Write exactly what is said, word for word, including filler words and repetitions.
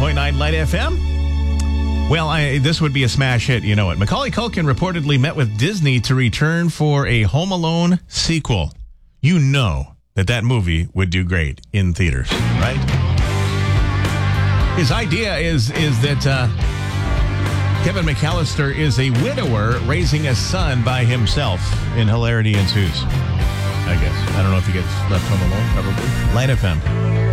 point nine Light F M. Well, I, this would be a smash hit, you know it. Macaulay Culkin reportedly met with Disney to return for a Home Alone sequel. You know that that movie would do great in theaters, right? His idea is, is that uh, Kevin McAllister is a widower raising a son by himself, and hilarity ensues. I guess. I don't know if he gets left home alone, probably. Light F M.